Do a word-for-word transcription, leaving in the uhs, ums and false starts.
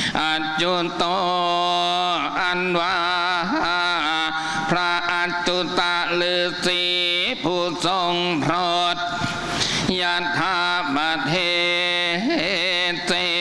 อัจจุโตอันวาพระอัจจุตะฤาษีผู้ทรงโปรดยะถาปเทเส